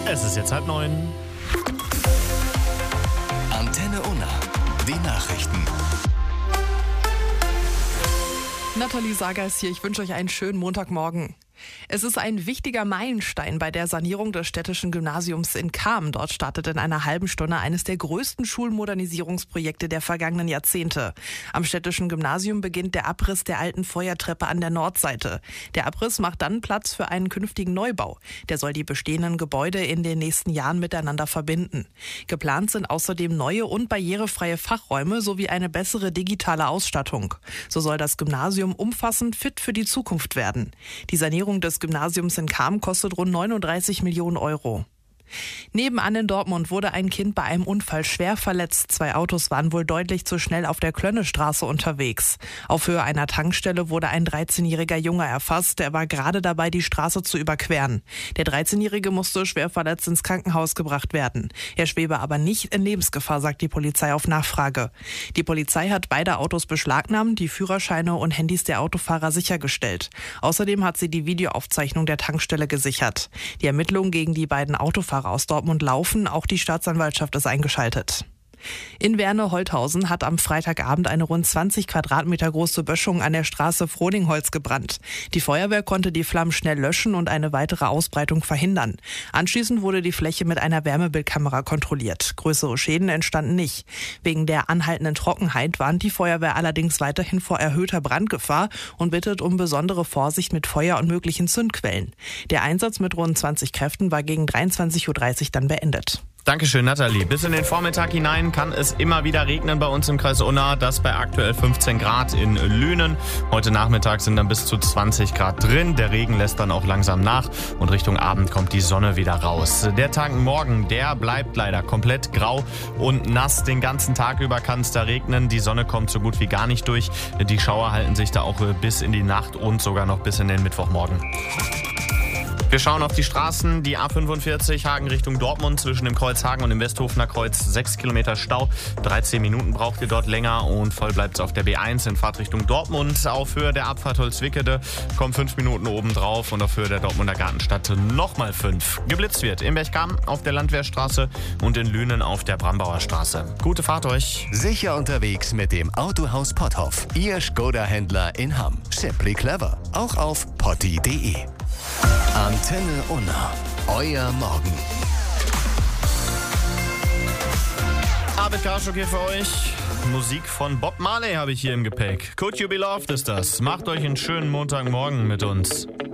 Es ist jetzt 8:30. Antenne Unna. Die Nachrichten. Nathalie Sager ist hier. Ich wünsche euch einen schönen Montagmorgen. Es ist ein wichtiger Meilenstein bei der Sanierung des städtischen Gymnasiums in Cham. Dort startet in einer halben Stunde eines der größten Schulmodernisierungsprojekte der vergangenen Jahrzehnte. Am städtischen Gymnasium beginnt der Abriss der alten Feuertreppe an der Nordseite. Der Abriss macht dann Platz für einen künftigen Neubau. Der soll die bestehenden Gebäude in den nächsten Jahren miteinander verbinden. Geplant sind außerdem neue und barrierefreie Fachräume sowie eine bessere digitale Ausstattung. So soll das Gymnasium umfassend fit für die Zukunft werden. Die Sanierung des Gymnasiums in Cham kostet rund 39 Millionen Euro. Nebenan in Dortmund wurde ein Kind bei einem Unfall schwer verletzt. 2 Autos waren wohl deutlich zu schnell auf der Klönnestraße unterwegs. Auf Höhe einer Tankstelle wurde ein 13-jähriger Junge erfasst. Der war gerade dabei, die Straße zu überqueren. Der 13-Jährige musste schwer verletzt ins Krankenhaus gebracht werden. Er schwebe aber nicht in Lebensgefahr, sagt die Polizei auf Nachfrage. Die Polizei hat beide Autos beschlagnahmt, die Führerscheine und Handys der Autofahrer sichergestellt. Außerdem hat sie die Videoaufzeichnung der Tankstelle gesichert. Die Ermittlungen gegen die beiden Autofahrer aus Dortmund laufen, auch die Staatsanwaltschaft ist eingeschaltet. In Werne-Holthausen hat am Freitagabend eine rund 20 Quadratmeter große Böschung an der Straße Frodingholz gebrannt. Die Feuerwehr konnte die Flammen schnell löschen und eine weitere Ausbreitung verhindern. Anschließend wurde die Fläche mit einer Wärmebildkamera kontrolliert. Größere Schäden entstanden nicht. Wegen der anhaltenden Trockenheit warnt die Feuerwehr allerdings weiterhin vor erhöhter Brandgefahr und bittet um besondere Vorsicht mit Feuer und möglichen Zündquellen. Der Einsatz mit rund 20 Kräften war gegen 23:30 Uhr dann beendet. Dankeschön, Nathalie. Bis in den Vormittag hinein kann es immer wieder regnen bei uns im Kreis Unna. Das bei aktuell 15 Grad in Lünen. Heute Nachmittag sind dann bis zu 20 Grad drin. Der Regen lässt dann auch langsam nach und Richtung Abend kommt die Sonne wieder raus. Der Tag morgen, der bleibt leider komplett grau und nass. Den ganzen Tag über kann es da regnen. Die Sonne kommt so gut wie gar nicht durch. Die Schauer halten sich da auch bis in die Nacht und sogar noch bis in den Mittwochmorgen. Wir schauen auf die Straßen. Die A45 Hagen Richtung Dortmund zwischen dem Kreuz Hagen und dem Westhofener Kreuz 6 Kilometer Stau. 13 Minuten braucht ihr dort länger und voll bleibt es auf der B1 in Fahrtrichtung Dortmund. Auf Höhe der Abfahrt Holzwickede kommen 5 Minuten oben drauf und auf Höhe der Dortmunder Gartenstadt nochmal 5. Geblitzt wird in Berchkamp auf der Landwehrstraße und in Lünen auf der Brambauer Straße. Gute Fahrt euch. Sicher unterwegs mit dem Autohaus Potthoff. Ihr Skoda-Händler in Hamm. Simply clever. Auch auf potti.de. Antenne Unna. Euer Morgen. Abed Karschuk hier für euch. Musik von Bob Marley habe ich hier im Gepäck. Could You Be Loved ist das. Macht euch einen schönen Montagmorgen mit uns.